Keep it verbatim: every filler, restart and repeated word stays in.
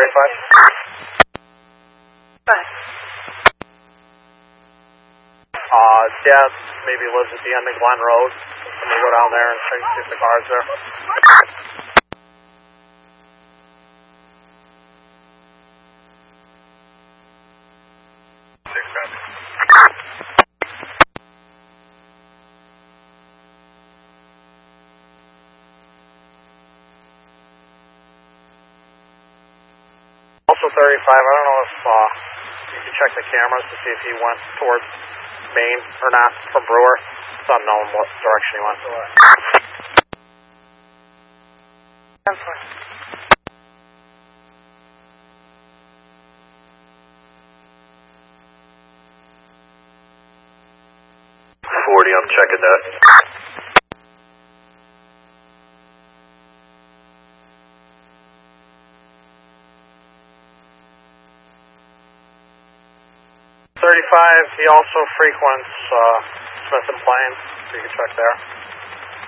thirty-five. Bye. Uh, Dad maybe lives at the end of Glen Road. Let me go down there and check see if the car's there. Six copy. Also thirty-five, I don't know if uh, you can check the cameras to see if he went towards Maine or not from Brewer. It's unknown what direction he went. ten four. forty, I'm checking that. thirty-five, he also frequents uh, Smith and Plain, so you can check there.